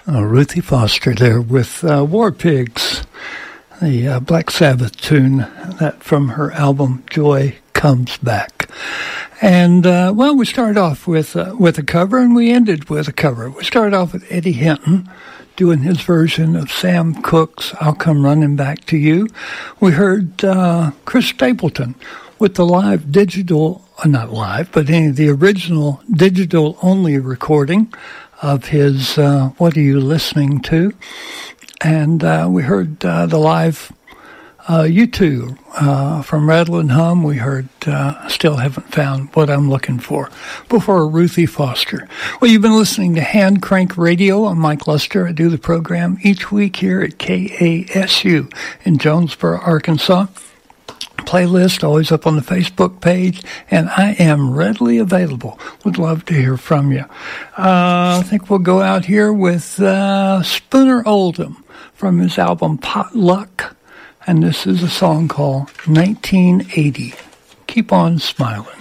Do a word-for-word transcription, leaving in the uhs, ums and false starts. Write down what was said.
Uh, Ruthie Foster there with uh, War Pigs, the uh, Black Sabbath tune that from her album Joy Comes Back. And, uh, well, we started off with, uh, with a cover and we ended with a cover. We started off with Eddie Hinton doing his version of Sam Cooke's I'll Come Running Back to You. We heard uh, Chris Stapleton with the live digital, uh, not live, but any the original digital-only recording of his uh, What Are You Listening To? And uh, we heard uh, the live uh, U two uh, from Rattle and Hum. We heard uh, Still Haven't Found What I'm Looking For before Ruthie Foster. Well, you've been listening to Hand Crank Radio. I'm Mike Luster. I do the program each week here at K A S U in Jonesboro, Arkansas. Playlist always up on the Facebook page, and I am readily available. Would love to hear from you. Uh, I think we'll go out here with uh, Spooner Oldham from his album Potluck, and this is a song called nineteen eighty. Keep on smiling.